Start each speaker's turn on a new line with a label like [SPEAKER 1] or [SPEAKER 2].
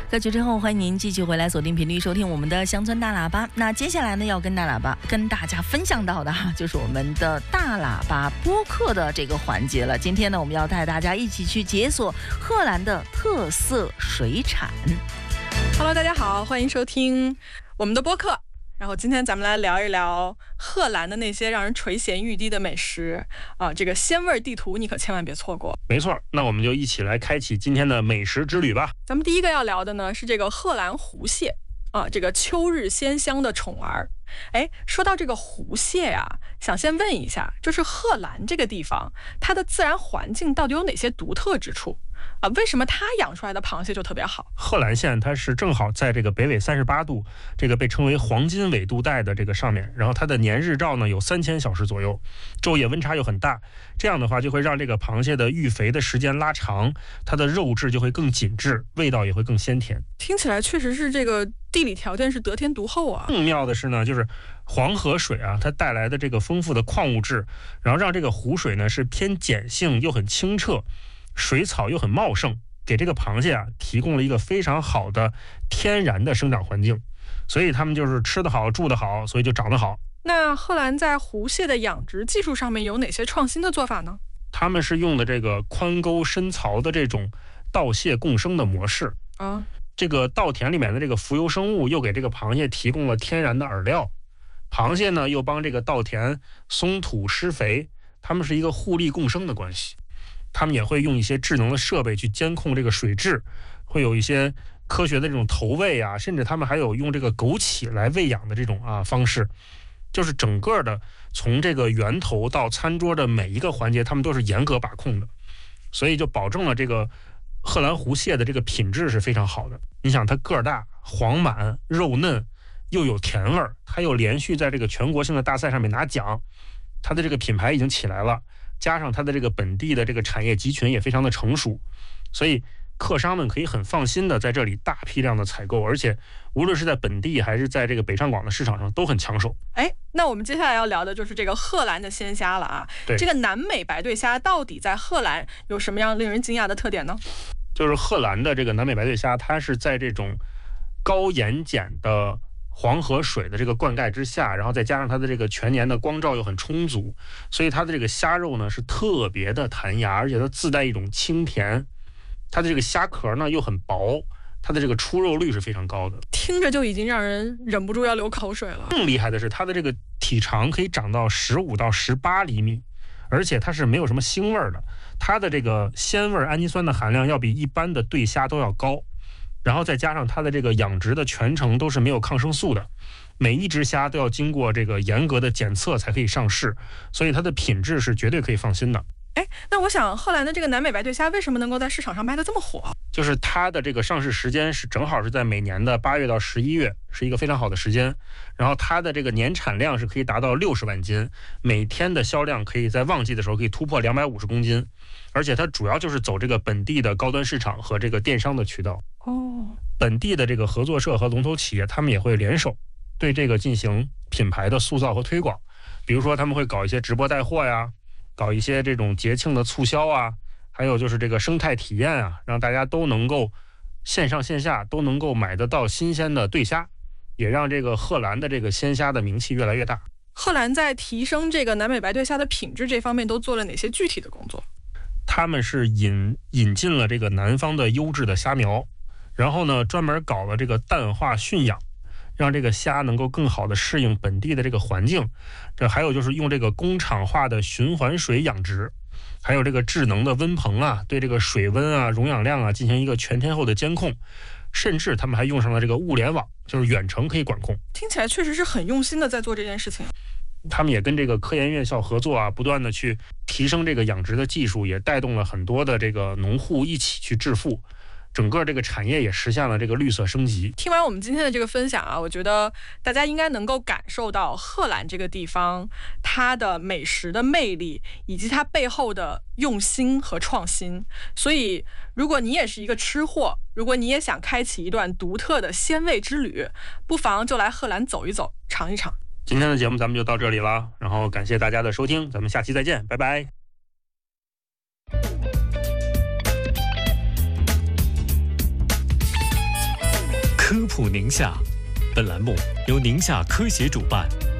[SPEAKER 1] 歌曲之后，欢迎您继续回来锁定频率收听我们的乡村大喇叭。那接下来呢，要跟大家分享到的就是我们的大喇叭播客的这个环节了。今天呢，我们要带大家一起去解锁荷兰的特色水产。
[SPEAKER 2] Hello， 大家好，欢迎收听我们的播客。然后今天咱们来聊一聊荷兰的那些让人垂涎欲滴的美食啊，这个鲜味地图你可千万别错过。
[SPEAKER 3] 没错，那我们就一起来开启今天的美食之旅吧。
[SPEAKER 2] 咱们第一个要聊的呢是这个荷兰湖蟹啊，这个秋日鲜香的宠儿。哎，说到这个湖蟹呀，想先问一下，就是荷兰这个地方，它的自然环境到底有哪些独特之处啊？为什么它养出来的螃蟹就特别好？
[SPEAKER 3] 荷兰县它是正好在这个北纬38度，这个被称为黄金纬度带的这个上面，然后它的年日照呢有3000小时左右，昼夜温差又很大，这样的话就会让这个螃蟹的育肥的时间拉长，它的肉质就会更紧致，味道也会更鲜甜。
[SPEAKER 2] 听起来确实是这个地理条件是得天独厚啊。
[SPEAKER 3] 更妙的是呢，就是黄河水啊，它带来的这个丰富的矿物质，然后让这个湖水呢是偏碱性又很清澈，水草又很茂盛，给这个螃蟹啊提供了一个非常好的天然的生长环境，所以它们就是吃得好住得好，所以就长得好。
[SPEAKER 2] 那荷兰在湖蟹的养殖技术上面有哪些创新的做法呢？
[SPEAKER 3] 他们是用的这个宽沟深槽的这种稻蟹共生的模式啊。这个稻田里面的这个浮游生物又给这个螃蟹提供了天然的饵料，螃蟹呢又帮这个稻田松土施肥，它们是一个互利共生的关系。他们也会用一些智能的设备去监控这个水质，会有一些科学的这种投喂啊，甚至他们还有用这个枸杞来喂养的这种方式，就是整个的从这个源头到餐桌的每一个环节，他们都是严格把控的，所以就保证了这个荷兰湖蟹的这个品质是非常好的。你想它个儿大、黄满、肉嫩，又有甜味儿，它又连续在这个全国性的大赛上面拿奖，它的这个品牌已经起来了，加上它的这个本地的这个产业集群也非常的成熟，所以客商们可以很放心的在这里大批量的采购，而且无论是在本地还是在这个北上广的市场上都很抢手。
[SPEAKER 2] 哎，那我们接下来要聊的就是这个荷兰的鲜虾了啊。
[SPEAKER 3] 对，
[SPEAKER 2] 这个南美白对虾到底在荷兰有什么样令人惊讶的特点呢？
[SPEAKER 3] 就是荷兰的这个南美白对虾，它是在这种高盐碱的黄河水的这个灌溉之下，然后再加上它的这个全年的光照又很充足，所以它的这个虾肉呢是特别的弹牙，而且它自带一种清甜。它的这个虾壳呢又很薄，它的这个出肉率是非常高的，
[SPEAKER 2] 听着就已经让人忍不住要流口水了。
[SPEAKER 3] 更厉害的是它的这个体长可以长到15到18厘米，而且它是没有什么腥味的，它的这个鲜味氨基酸的含量要比一般的对虾都要高，然后再加上它的这个养殖的全程都是没有抗生素的，每一只虾都要经过这个严格的检测才可以上市，所以它的品质是绝对可以放心的。
[SPEAKER 2] 哎，那我想荷兰的这个南美白对虾为什么能够在市场上卖得这么火？
[SPEAKER 3] 就是它的这个上市时间是正好是在每年的8月到11月，是一个非常好的时间。然后它的这个年产量是可以达到60万斤，每天的销量可以在旺季的时候可以突破250公斤，而且它主要就是走这个本地的高端市场和这个电商的渠道。
[SPEAKER 2] 哦，
[SPEAKER 3] 本地的这个合作社和龙头企业，他们也会联手对这个进行品牌的塑造和推广，比如说他们会搞一些直播带货呀，搞一些这种节庆的促销啊，还有就是这个生态体验啊，让大家都能够线上线下都能够买得到新鲜的对虾，也让这个荷兰的这个鲜虾的名气越来越大。
[SPEAKER 2] 荷兰在提升这个南美白对虾的品质这方面都做了哪些具体的工作？
[SPEAKER 3] 他们是引进了这个南方的优质的虾苗，然后呢专门搞了这个淡化驯养，让这个虾能够更好的适应本地的这个环境。这还有就是用这个工厂化的循环水养殖，还有这个智能的温棚啊，对这个水温啊、溶氧量啊进行一个全天候的监控，甚至他们还用上了这个物联网，就是远程可以管控。
[SPEAKER 2] 听起来确实是很用心的在做这件事情。
[SPEAKER 3] 他们也跟这个科研院校合作啊，不断的去提升这个养殖的技术，也带动了很多的这个农户一起去致富，整个这个产业也实现了这个绿色升级。
[SPEAKER 2] 听完我们今天的这个分享啊，我觉得大家应该能够感受到荷兰这个地方它的美食的魅力，以及它背后的用心和创新。所以如果你也是一个吃货，如果你也想开启一段独特的鲜味之旅，不妨就来荷兰走一走，尝一尝。
[SPEAKER 3] 今天的节目咱们就到这里了，然后感谢大家的收听，咱们下期再见，拜拜。
[SPEAKER 4] 科普宁夏，本栏目由宁夏科协主办。